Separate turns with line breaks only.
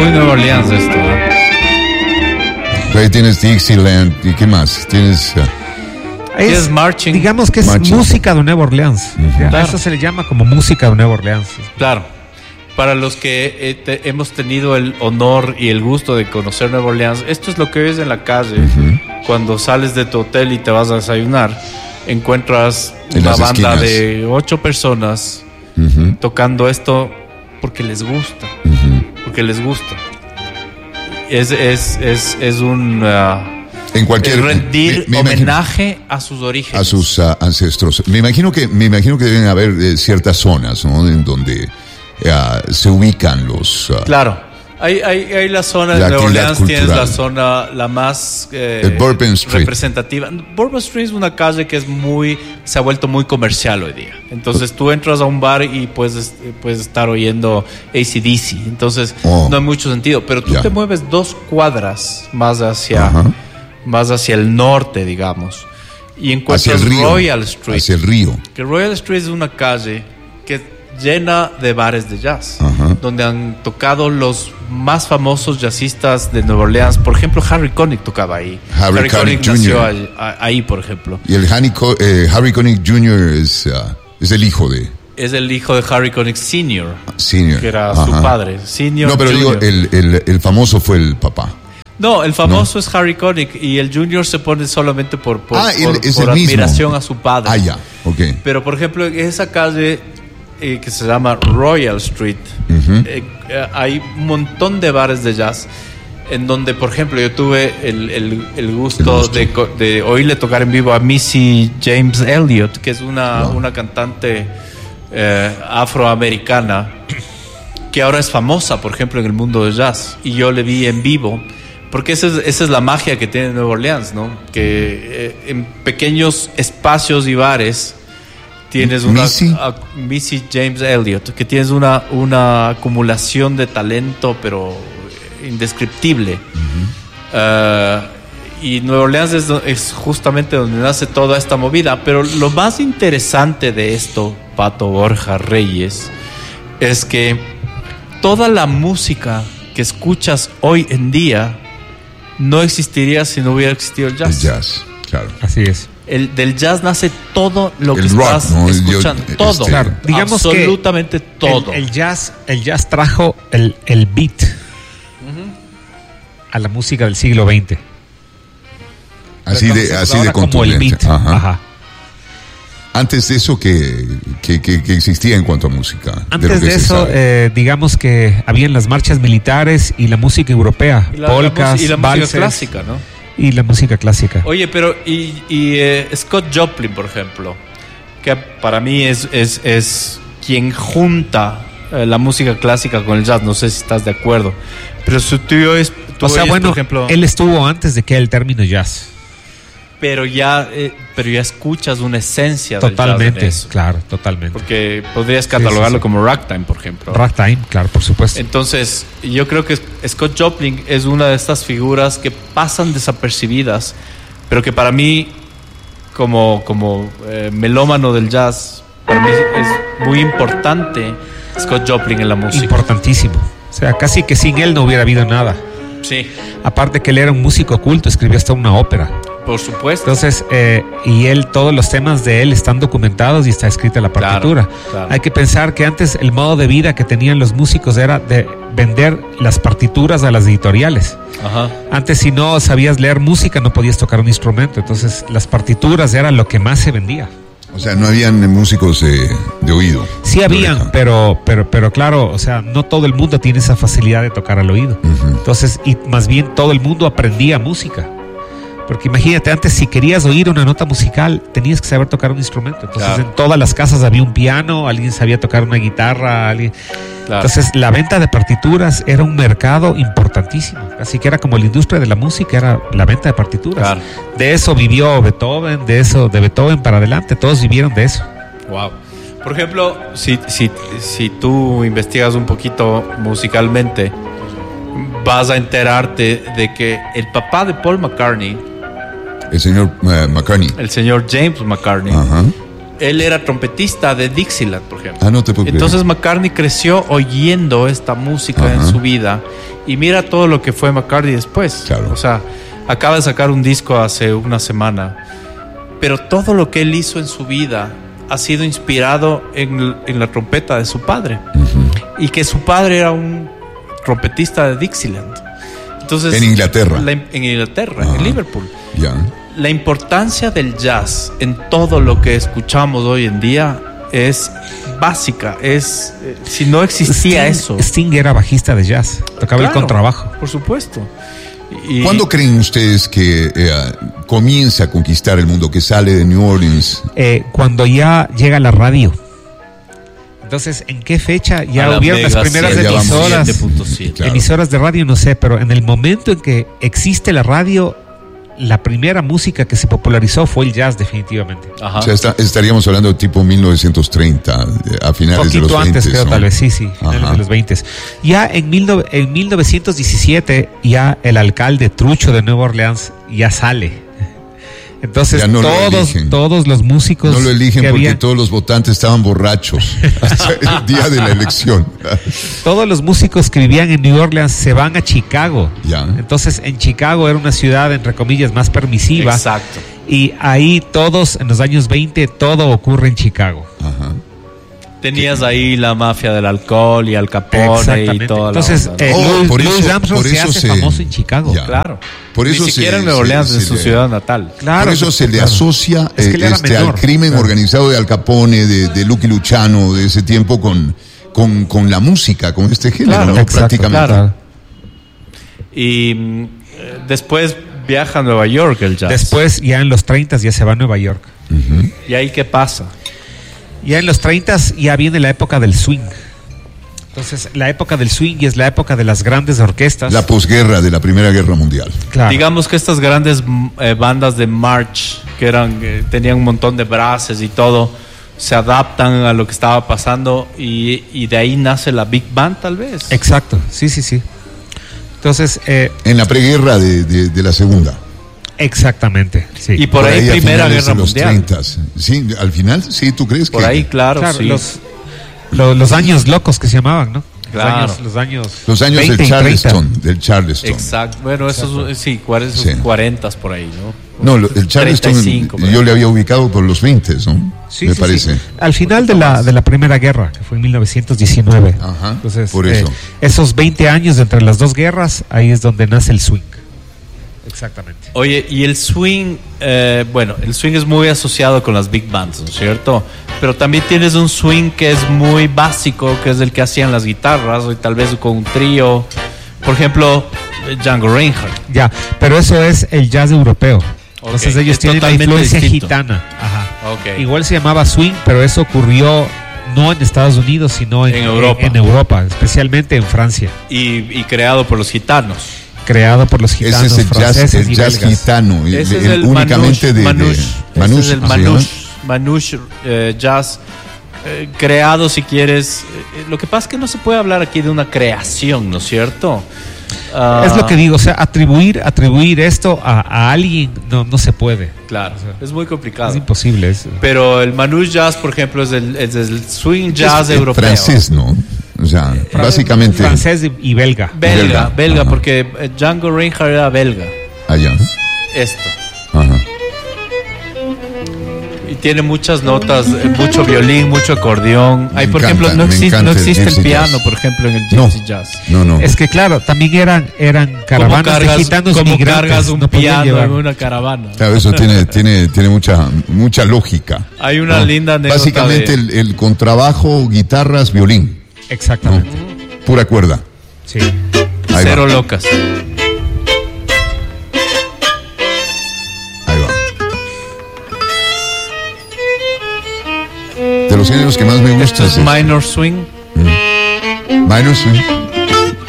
muy Nueva Orleans esto, ¿no?
Ahí tienes Dixieland, ¿y qué más? Tienes...
Es marching.
Digamos que es
Marching.
música de Nueva Orleans.
Claro.
A eso se le llama como música de Nueva Orleans.
Claro. Para los que hemos tenido el honor y el gusto de conocer Nueva Orleans, esto es lo que ves en la calle. Cuando sales de tu hotel y te vas a desayunar, encuentras
En
una
las
banda
esquinas.
de 8 personas tocando esto porque les gusta. Porque les gusta. Es un...
En cualquier...
rendir
me imagino-
homenaje a sus orígenes.
a sus ancestros. Me imagino que deben haber ciertas zonas, ¿no? En donde se ubican los...
Claro. Hay la zona
La
de Nueva
actividad
Orleans, tienes
cultural.
la zona la más
El Bourbon Street.
representativa. Bourbon Street es una calle que se ha vuelto muy comercial hoy día. Entonces tú entras a un bar y puedes estar oyendo AC/DC. Entonces
Oh.
no hay mucho sentido. Pero tú
Ya.
te mueves 2 cuadras más hacia el norte, digamos, y
hacia
encuentras
el río.
Royal Street.
Hacia el río.
Que Royal Street es una calle que llena de bares de jazz, donde han tocado los más famosos jazzistas de Nueva Orleans. Por ejemplo, Harry Connick tocaba ahí.
Harry Connick
nació
Jr.
ahí, por ejemplo.
Y el Harry Connick Jr. es el hijo de
Es el hijo de Harry Connick Sr.,
Senior.
que era
Ajá.
su padre. Senior,
No, pero
Junior.
digo, el famoso fue el papá.
No, el famoso es Harry Connick y el Junior se pone solamente por
Él es
por
el mismo.
admiración a su padre.
Ah, ya, ok.
Pero, por ejemplo, en esa calle que se llama Royal Street, hay un montón de bares de jazz en donde, por ejemplo, yo tuve el gusto de oírle tocar en vivo a Missy James Elliott, que es una cantante afroamericana que ahora es famosa, por ejemplo, en el mundo del jazz. Y yo le vi en vivo, porque esa es la magia que tiene Nueva Orleans, ¿no? Que en pequeños espacios y bares tienes Missy James Elliott, que tienes una acumulación de talento, pero indescriptible. Y Nueva Orleans es justamente donde nace toda esta movida. Pero lo más interesante de esto, Pato, Borja, Reyes, es que toda la música que escuchas hoy en día no existiría si no hubiera existido el jazz.
El jazz, claro.
Así es.
Del jazz nace todo lo que
El rock,
estás
¿no?
escuchando. Todo.
Claro, digamos
absolutamente
que
todo.
El jazz trajo el beat a la música del siglo XX.
Así de
Ahora como el
contundente.
beat.
Ajá.
Ajá.
Antes de eso, que existía en cuanto a música.
Antes
lo que
de
se
eso,
sabe.
digamos que habían las marchas militares y la música europea, polcas,
y la
valses,
música clásica, ¿no?
y la música clásica.
Oye, pero Scott Joplin, por ejemplo, que para mí es quien junta la música clásica con el jazz. No sé si estás de acuerdo, pero su tío es...
O sea, bueno,
por ejemplo,
él estuvo antes de que el término jazz.
pero ya escuchas una esencia del jazz
Totalmente,
en eso.
claro, totalmente.
Porque podrías catalogarlo
sí.
como ragtime, por ejemplo.
Ragtime, claro, por supuesto.
Entonces, yo creo que Scott Joplin es una de estas figuras que pasan desapercibidas, pero que para mí, como melómano del jazz, para mí es muy importante Scott Joplin en la música.
Importantísimo. O sea, casi que sin él no hubiera habido nada.
Sí,
Aparte que él era un músico culto, escribió hasta una ópera.
por supuesto.
Entonces, y todos los temas de él están documentados y está escrita la partitura.
Claro.
Hay que pensar que antes el modo de vida que tenían los músicos era de vender las partituras a las editoriales.
Ajá.
Antes, si no sabías leer música, no podías tocar un instrumento. Entonces, las partituras eran lo que más se vendía.
O sea, no habían músicos de oído.
Sí habían,
oreja.
pero claro, o sea, no todo el mundo tiene esa facilidad de tocar al oído. Entonces, y más bien todo el mundo aprendía música. Porque imagínate, antes si querías oír una nota musical, tenías que saber tocar un instrumento. Entonces,
Claro.
en todas las casas había un piano, alguien sabía tocar una guitarra, alguien...
Claro.
Entonces, la venta de partituras era un mercado importantísimo. Así que era como la industria de la música, era la venta de partituras.
Claro.
De eso vivió Beethoven, de Beethoven para adelante, todos vivieron de eso.
Wow. Por ejemplo, si tú investigas un poquito musicalmente, vas a enterarte de que el papá de Paul McCartney,
El señor McCartney.
el señor James McCartney,
Ajá.
él era trompetista de Dixieland, por ejemplo.
Ah, no te puedo creer.
Entonces McCartney creció oyendo esta música
Ajá.
en su vida Y mira todo lo que fue McCartney después.
Claro.
O sea, acaba de sacar un disco hace una semana. Pero todo lo que él hizo en su vida ha sido inspirado en la trompeta de su padre. Y que su padre era un trompetista de Dixieland. Entonces,
en Inglaterra.
En Inglaterra, en Liverpool.
Ya.
La importancia del jazz en todo lo que escuchamos hoy en día es básica. Si no existía eso.
Sting era bajista de jazz, tocaba el contrabajo.
Por supuesto.
¿Cuándo creen ustedes que comienza a conquistar el mundo, que sale de New Orleans?
Cuando ya llega la radio. Entonces, ¿en qué fecha ya hubieron las primeras emisoras?
7.7.
Claro.
Emisoras de radio, no sé, pero en el momento en que existe la radio, la primera música que se popularizó fue el jazz, definitivamente.
Ajá.
O sea, estaríamos hablando de tipo 1930, a finales de los 20.
Poquito antes, creo,
¿no?
tal vez, sí, finales de los 20. Ya en 1917, ya el alcalde Trucho de Nueva Orleans ya sale. Entonces,
Ya no
todos los músicos
no lo eligen
que
porque
había,
todos los votantes estaban borrachos hasta el día de la elección.
todos los músicos que vivían en New Orleans se van a Chicago.
Ya.
Entonces, en Chicago era una ciudad, entre comillas, más permisiva.
Exacto.
Y ahí todos, en los años 20, todo ocurre en Chicago.
Ajá.
Tenías ahí la mafia del alcohol y Al Capone
Exactamente.
y toda
Entonces,
la onda, ¿no?
Louis Armstrong se hace famoso en Chicago.
Ya.
Claro.
Por eso
Ni siquiera en Nueva Orleans, en su ciudad natal.
Claro,
por eso se le asocia
Es que él era
al
menor.
crimen
Claro.
organizado de Al Capone, de Lucky Luciano, de ese tiempo con la música, con este género,
Claro,
¿no?
Exacto,
Prácticamente.
claro.
Y después viaja a Nueva York el jazz.
Después, ya en los 30 ya se va a Nueva York.
¿Y ahí qué pasa?
Ya en los 30 ya viene la época del swing. Entonces, la época del swing y es la época de las grandes orquestas.
La posguerra de la Primera Guerra Mundial.
Claro.
Digamos que estas grandes bandas de march que tenían un montón de brasses y todo, se adaptan a lo que estaba pasando y de ahí nace la Big Band, tal vez.
Exacto, sí. Entonces,
En la preguerra de la Segunda.
exactamente, sí.
Y por ahí
a
Primera
finales
Guerra
de los
Mundial.
30. Sí, al final, sí, ¿tú crees
Por
que?
ahí, claro,
Claro,
sí.
los años locos que se llamaban, ¿no?
Claro.
Los años
Los años
20
del
y 30.
Charleston.
Exacto. Bueno, esos sí, esos
Sí.
40 por ahí, ¿no?
No, el Charleston
35, por ahí.
yo le había ubicado por los 20, ¿no?
Sí,
Me
sí,
parece.
sí. Al final de la Primera Guerra, que fue en 1919.
Ajá,
Entonces,
por eso.
esos 20 años de entre las dos guerras, ahí es donde nace el swing. Exactamente.
Oye, y el swing, el swing es muy asociado con las big bands, ¿no es cierto? Pero también tienes un swing que es muy básico, que es el que hacían las guitarras, o tal vez con un trío. Por ejemplo, Django Reinhardt.
Ya, pero eso es el jazz europeo. Entonces
Ok,
ellos
es
tienen la
totalmente
influencia
distinto.
gitana. Ajá.
Ok.
Igual se llamaba swing, pero eso ocurrió no en Estados Unidos, sino
En Europa.
en Europa, especialmente en Francia.
Y creado por los gitanos.
Creado por los gitanos
Ese es
franceses
el
y
jazz
belgas.
gitano.
Ese es
el
el
únicamente
Manouche.
Manouche,
Ese es el
¿se llama?
Manouche jazz creado, si quieres. Lo que pasa es que no se puede hablar aquí de una creación, ¿no es cierto?
Es lo que digo, o sea, atribuir esto a alguien no se puede.
Claro, es muy complicado.
Es imposible.
Pero el Manouche jazz, por ejemplo, es el swing jazz
Es
europeo.
francés, ¿no? O sea, básicamente
Francés y belga.
Belga,
Ajá.
porque Django Reinhardt era belga.
allá.
Esto.
Ajá.
Y tiene muchas notas, mucho violín, mucho acordeón.
Me
Ahí, por
encanta,
ejemplo, no
me
existe
encanta el
el
gypsy
piano,
jazz.
por ejemplo, en el
No,
gypsy jazz.
no.
Es que claro, también eran caravanas de gitanos
¿Cómo
migrantes.
cargas un
no podían
piano
llevar.
en una caravana?
Claro, eso tiene mucha lógica.
Hay una linda anécdota
Básicamente
de-
el contrabajo, guitarras, violín, ¿no?
Exactamente.
Pura cuerda.
Sí.
Ahí
Cero
va.
locas.
Ahí va. De los géneros que más me gusta
Esto es
es
minor swing.
minor swing.